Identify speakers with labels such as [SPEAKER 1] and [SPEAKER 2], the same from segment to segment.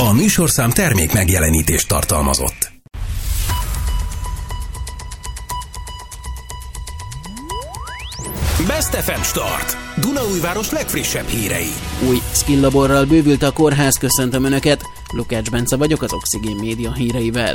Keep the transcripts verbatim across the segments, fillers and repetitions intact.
[SPEAKER 1] A műsorszám termék megjelenítést tartalmazott. Best ef em Start. Dunaújváros legfrissebb hírei.
[SPEAKER 2] Új skilllaborral bővült a kórház, köszöntöm Önöket. Lukács Bence vagyok az Oxigén Média híreivel.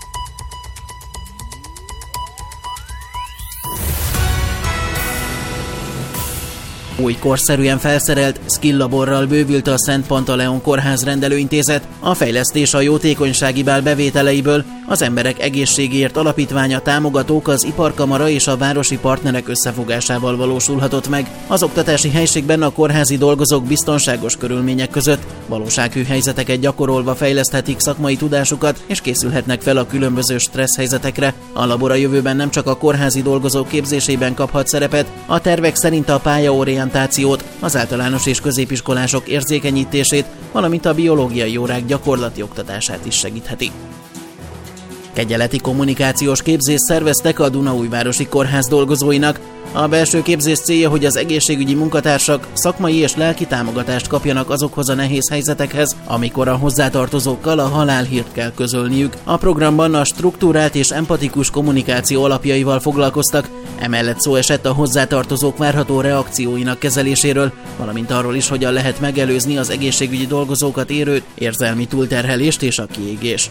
[SPEAKER 2] Új korszerűen felszerelt skilllaborral bővült a Szent Pantaleon Kórház rendelőintézet. A fejlesztés a jótékonysági bál bevételeiből az Emberek Egészségéért Alapítványa, támogatók, az Iparkamara és a városi partnerek összefogásával valósulhatott meg. Az oktatási helységben a kórházi dolgozók biztonságos körülmények között valósághű helyzeteket gyakorolva fejleszthetik szakmai tudásukat és készülhetnek fel a különböző stressz helyzetekre. A labor a jövőben nem csak a kórházi dolgozók képzésében kaphat szerepet, a tervek szerint a pályaorientációt, az általános és középiskolások érzékenyítését, valamint a biológiai órák gyakorlati oktatását is segítheti. Kegyeleti kommunikációs képzést szerveztek a Dunaújvárosi Kórház dolgozóinak. A belső képzés célja, hogy az egészségügyi munkatársak szakmai és lelki támogatást kapjanak azokhoz a nehéz helyzetekhez, amikor a hozzátartozókkal a halálhírt kell közölniük. A programban a struktúrált és empatikus kommunikáció alapjaival foglalkoztak, emellett szó esett a hozzátartozók várható reakcióinak kezeléséről, valamint arról is, hogyan lehet megelőzni az egészségügyi dolgozókat érő érzelmi túlterhelést és a kiégést.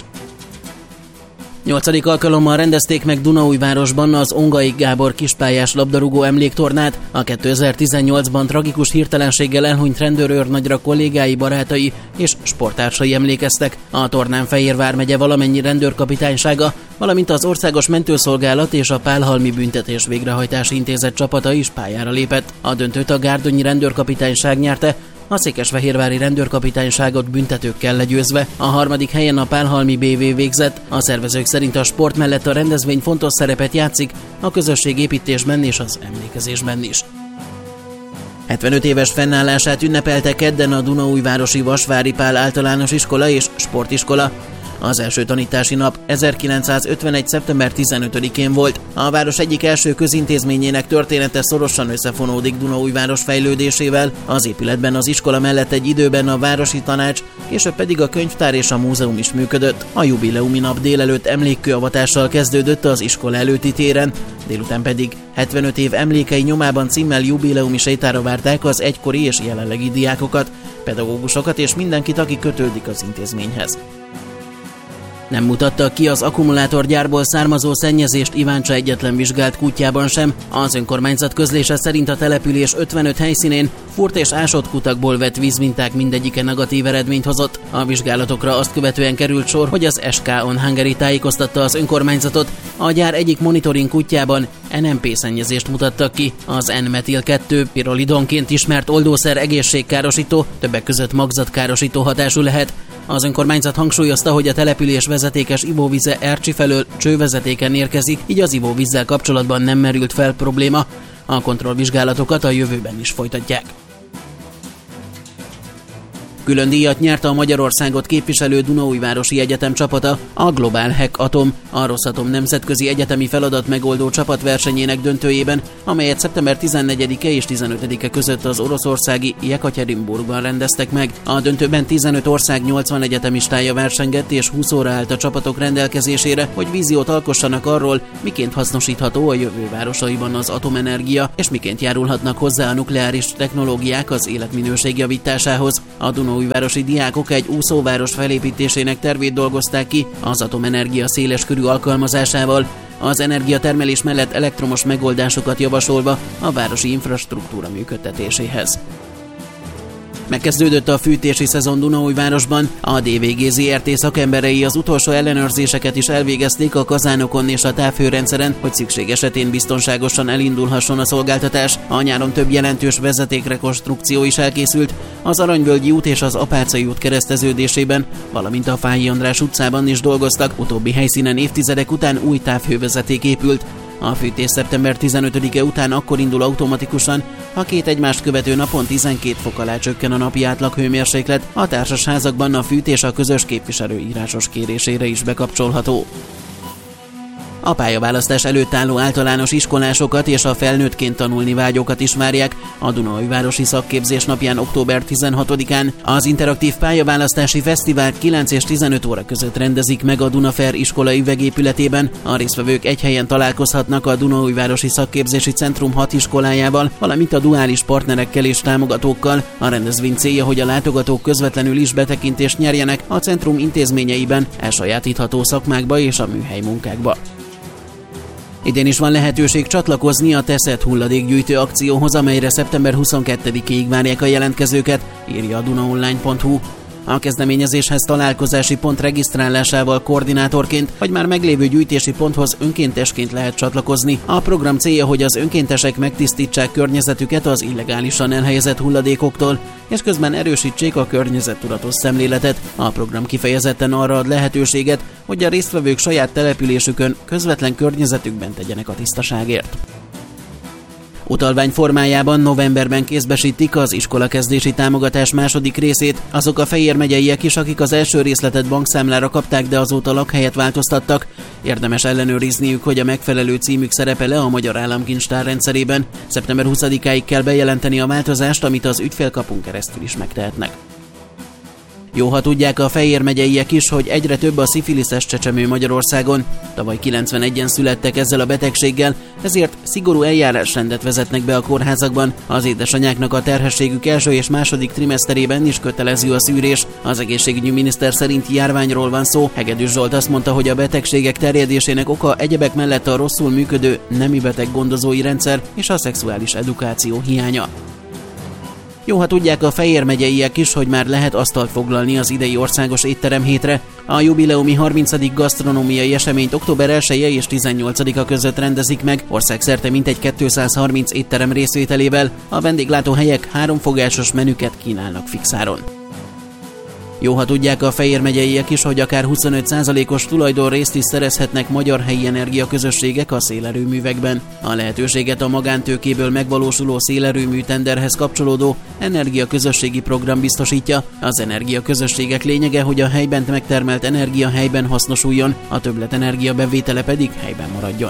[SPEAKER 2] Nyolcadik alkalommal rendezték meg Dunaújvárosban az Ongai Gábor kispályás labdarúgó emléktornát. A kétezer-tizennyolcban tragikus hirtelenséggel elhunyt rendőrőrnagyra kollégái, barátai és sporttársai emlékeztek. A tornán Fejér vármegye valamennyi rendőrkapitánysága, valamint az Országos Mentőszolgálat és a Pálhalmi Büntetés Végrehajtási Intézet csapata is pályára lépett. A döntőt a gárdonyi rendőrkapitányság nyerte, a székesfehérvári rendőrkapitányságot büntetőkkel legyőzve. A harmadik helyen a Pálhalmi bé vé végzett. A szervezők szerint a sport mellett a rendezvény fontos szerepet játszik a közösségépítésben és az emlékezésben is. hetvenöt éves fennállását ünnepelte kedden a Dunaújvárosi Vasvári Pál Általános Iskola és Sportiskola. Az első tanítási nap ezerkilencszázötvenegy. szeptember tizenötödikén volt. A város egyik első közintézményének története szorosan összefonódik Dunaújváros fejlődésével. Az épületben az iskola mellett egy időben a városi tanács, később pedig a könyvtár és a múzeum is működött. A jubileumi nap délelőtt emlékkőavatással kezdődött az iskola előtti téren, délután pedig hetvenöt év emlékei nyomában címmel jubileumi sétára várták az egykori és jelenlegi diákokat, pedagógusokat és mindenkit, aki kötődik az intézményhez. Nem mutatta ki az akkumulátorgyárból származó szennyezést Iváncsa egyetlen vizsgált kútjában sem. Az önkormányzat közlése szerint a település ötvenöt helyszínén furt és ásott kutakból vett vízminták mindegyike negatív eredményt hozott. A vizsgálatokra azt követően került sor, hogy az es ká On Hungary tájékoztatta az önkormányzatot. A gyár egyik monitoring kutyában en em pé szennyezést mutattak ki. Az en metil kettő pirolidonként ismert oldószer egészségkárosító, többek között magzatkárosító hatású lehet. Az önkormányzat hangsúlyozta, hogy a település vezetékes ivóvize Ercsi felől csővezetéken érkezik, így az ivóvízzel kapcsolatban nem merült fel probléma. A kontrollvizsgálatokat a jövőben is folytatják. Külön díjat nyerte a Magyarországot képviselő Dunaújvárosi Egyetem csapata, a Global Hack Atom, a Rosatom nemzetközi egyetemi feladat megoldó csapatversenyének döntőjében, amelyet szeptember tizennegyedike és tizenötödike között az oroszországi Jekaterinburgban rendeztek meg. A döntőben tizenöt ország nyolcvan egyetemistája versengett és húsz óra állt a csapatok rendelkezésére, hogy víziót alkossanak arról, miként hasznosítható a jövő városaiban az atomenergia, és miként járulhatnak hozzá a nukleáris technológiák az életminőség javításához. A Dunaújvárosi diákok egy úszóváros felépítésének tervét dolgozták ki az atomenergia széleskörű alkalmazásával, az energiatermelés mellett elektromos megoldásokat javasolva a városi infrastruktúra működtetéséhez. Megkezdődött a fűtési szezon Dunaújvárosban, a dé vé gé zé er té szakemberei az utolsó ellenőrzéseket is elvégezték a kazánokon és a távhőrendszeren, hogy szükség esetén biztonságosan elindulhasson a szolgáltatás. A nyáron több jelentős vezetékrekonstrukció is elkészült, az Aranyvölgyi út és az Apáczai út kereszteződésében, valamint a Fáhy András utcában is dolgoztak, utóbbi helyszínen évtizedek után új távhővezeték épült. A fűtés szeptember tizenötödike után akkor indul automatikusan, ha két egymást követő napon tizenkét fok alá csökken a napi átlaghőmérséklet, a társasházakban a fűtés a közös képviselő írásos kérésére is bekapcsolható. A pályaválasztás előtt álló általános iskolásokat és a felnőttként tanulni vágyókat is várják a Dunaújvárosi Szakképzés napján október tizenhatodikán. Az interaktív pályaválasztási fesztivált kilenc és tizenöt óra között rendezik meg a Dunafer iskola üvegépületében. A résztvevők egy helyen találkozhatnak a Dunaújvárosi Szakképzési Centrum hat iskolájával, valamint a duális partnerekkel és támogatókkal. A rendezvény célja, hogy a látogatók közvetlenül is betekintést nyerjenek a centrum intézményeiben elsajátítható szakmákba és a műhely munkákba. Idén is van lehetőség csatlakozni a Teszed hulladékgyűjtő akcióhoz, amelyre szeptember huszonkettedikéig várják a jelentkezőket, írja a dunaonline pont hu. A kezdeményezéshez találkozási pont regisztrálásával koordinátorként vagy már meglévő gyűjtési ponthoz önkéntesként lehet csatlakozni. A program célja, hogy az önkéntesek megtisztítsák környezetüket az illegálisan elhelyezett hulladékoktól, és közben erősítsék a környezettudatos szemléletet. A program kifejezetten arra ad lehetőséget, hogy a résztvevők saját településükön, közvetlen környezetükben tegyenek a tisztaságért. Utalvány formájában novemberben kézbesítik az iskolakezdési támogatás második részét. Azok a Fejér megyeiek is, akik az első részletet bankszámlára kapták, de azóta lakhelyet változtattak. Érdemes ellenőrizniük, hogy a megfelelő címük szerepel-e a Magyar Államkincstár rendszerében. szeptember huszadikáig kell bejelenteni a változást, amit az ügyfélkapun keresztül is megtehetnek. Jó, ha tudják a Fejér megyeiek is, hogy egyre több a szifiliszes csecsemő Magyarországon. Tavaly kilencvenegyen születtek ezzel a betegséggel, ezért szigorú eljárásrendet vezetnek be a kórházakban. Az édesanyáknak a terhességük első és második trimeszterében is kötelező a szűrés. Az egészségügyi miniszter szerint járványról van szó. Hegedűs Zsolt azt mondta, hogy a betegségek terjedésének oka egyebek mellett a rosszul működő nemi beteg gondozói rendszer és a szexuális edukáció hiánya. Jó, ha tudják a Fejér megyeiek is, hogy már lehet asztalt foglalni az idei országos étterem hétre. A jubileumi harmincadik gasztronómiai eseményt október elseje és tizennyolcadika között rendezik meg, országszerte mintegy kétszázharminc étterem részvételével. A vendéglátóhelyek háromfogásos menüket kínálnak fixáron. Jó, ha tudják a Fejér megyeiek is, hogy akár huszonöt százalékos tulajdonrészt is szerezhetnek magyar helyi energiaközösségek a szélerőművekben. A lehetőséget a magántőkéből megvalósuló szélerőmű tenderhez kapcsolódó energiaközösségi program biztosítja. Az energiaközösségek lényege, hogy a helyben megtermelt energia helyben hasznosuljon, a többletenergia bevétele pedig helyben maradjon.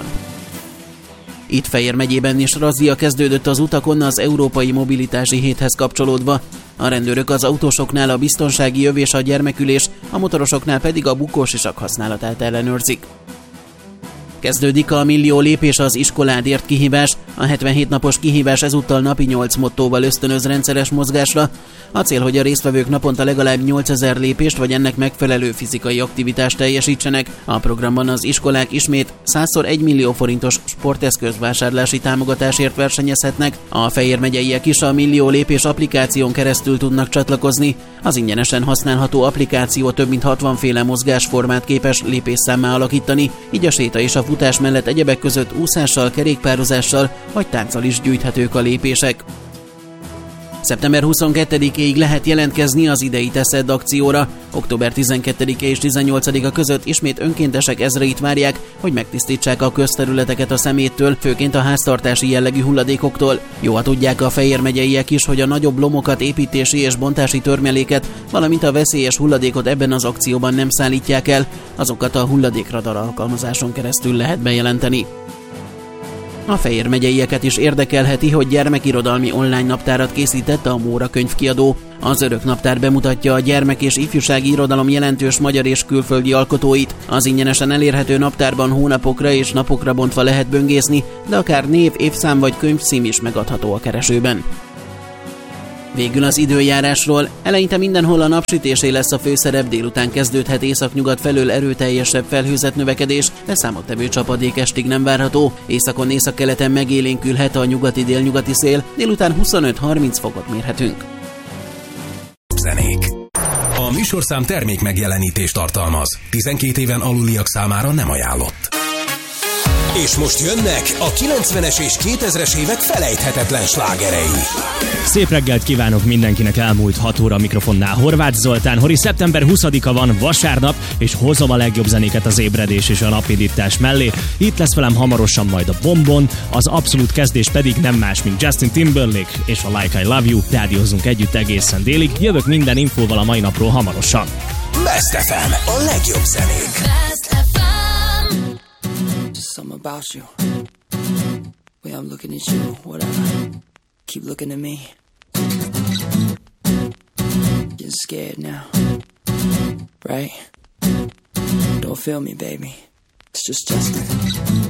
[SPEAKER 2] Itt Fejér megyében is razzia kezdődött az utakon az Európai Mobilitási Héthez kapcsolódva. A rendőrök az autósoknál a biztonsági öv és a gyermekülés, a motorosoknál pedig a bukósisak használatát ellenőrzik. Kezdődik a millió lépés az iskoládért kihívás. A hetvenhét napos kihívás ezúttal napi nyolc mottóval ösztönöz rendszeres mozgásra. A cél, hogy a résztvevők naponta legalább nyolcezer lépést vagy ennek megfelelő fizikai aktivitást teljesítsenek. A programban az iskolák ismét százszor egy millió forintos sporteszköz vásárlási támogatásért versenyezhetnek. A Fejér megyeiek is a millió lépés applikáción keresztül tudnak csatlakozni. Az ingyenesen használható applikáció több mint hatvan féle mozgásformát képes lépésszámmá alakítani, így a séta és a futás mellett egyebek között úszással, kerékpározással vagy tánccal is gyűjthetők a lépések. szeptember huszonkettedikéig lehet jelentkezni az idei Teszed akcióra. október tizenkettedike és tizennyolcadika között ismét önkéntesek ezreit várják, hogy megtisztítsák a közterületeket a szeméttől, főként a háztartási jellegű hulladékoktól. Jó, ha tudják a Fejér megyeiek is, hogy a nagyobb lomokat, építési és bontási törmeléket, valamint a veszélyes hulladékot ebben az akcióban nem szállítják el, azokat a hulladékradar alkalmazáson keresztül lehet bejelenteni. A Fejér megyeieket is érdekelheti, hogy gyermekirodalmi online naptárat készített a Móra könyvkiadó. Az Örök naptár bemutatja a gyermek- és ifjúsági irodalom jelentős magyar és külföldi alkotóit. Az ingyenesen elérhető naptárban hónapokra és napokra bontva lehet böngészni, de akár név, évszám vagy könyvcím is megadható a keresőben. Végül az időjárásról. Eleinte mindenhol a napsütésé lesz a főszerep, délután kezdődhet északnyugat felől erőteljesebb felhőzet növekedés, de számottevő csapadék estig nem várható. Északon északkeleten megélénkülhet a nyugati-délnyugati szél, délután huszonöt-harminc fokot mérhetünk.
[SPEAKER 1] Zenék. A műsorszám termék megjelenítést tartalmaz. tizenkét éven aluliak számára nem ajánlott. És most jönnek a kilencvenes és kétezres évek felejthetetlen slágerei.
[SPEAKER 3] Szép reggelt kívánok mindenkinek, elmúlt hat óra mikrofonnál Horváth Zoltán. Hori, szeptember huszadika van, vasárnap, és hozom a legjobb zenéket az ébredés és a napidítás mellé. Itt lesz velem hamarosan majd a Bombon, az abszolút kezdés pedig nem más, mint Justin Timberlake és a Like I Love You. Rádiózzunk együtt egészen délig. Jövök minden infóval a mai napról hamarosan.
[SPEAKER 1] Best ef em, a legjobb zenék.
[SPEAKER 4] about you. Way I'm looking at you, whatever. Keep looking at me. Getting scared now, right? Don't feel me, baby. It's just Justin.